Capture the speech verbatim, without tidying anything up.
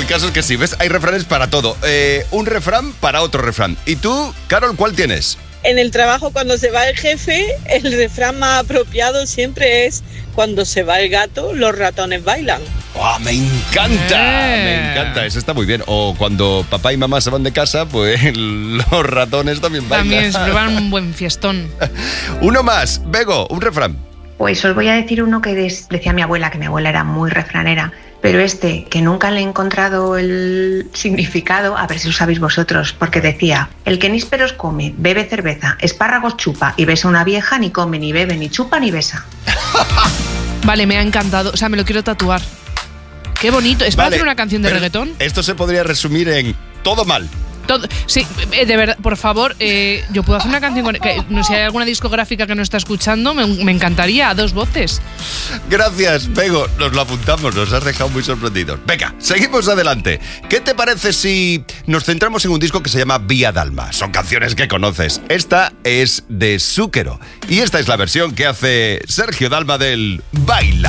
el caso es que sí, ¿ves? Hay refranes para todo. Eh, un refrán para otro refrán. ¿Y tú, Carol, cuál tienes? En el trabajo, cuando se va el jefe, el refrán más apropiado siempre es: cuando se va el gato, los ratones bailan. ¡Oh, me encanta! Eh. Me encanta, eso está muy bien. O cuando papá y mamá se van de casa, pues los ratones también bailan. También se preparan un buen fiestón. Uno más, Bego, un refrán. Pues os voy a decir uno que des- decía mi abuela, que mi abuela era muy refranera, pero este, que nunca le he encontrado el significado, a ver si lo sabéis vosotros, porque decía: el que nísperos come, bebe cerveza, espárragos chupa y besa a una vieja, ni come, ni bebe, ni chupa, ni besa. Vale, me ha encantado. O sea, me lo quiero tatuar. Qué bonito. ¿Es para Vale, hacer una canción de pero reggaetón? Esto se podría resumir en todo mal. Todo, sí, eh, de verdad, por favor, eh, yo puedo hacer una canción con... Que, no sé, hay alguna discográfica que no está escuchando, me, me encantaría, a dos voces. Gracias, Bego. Nos lo apuntamos, nos has dejado muy sorprendidos. Venga, seguimos adelante. ¿Qué te parece si nos centramos en un disco que se llama Vía Dalma? Son canciones que conoces. Esta es de Zúquero. Y esta es la versión que hace Sergio Dalma del Baila.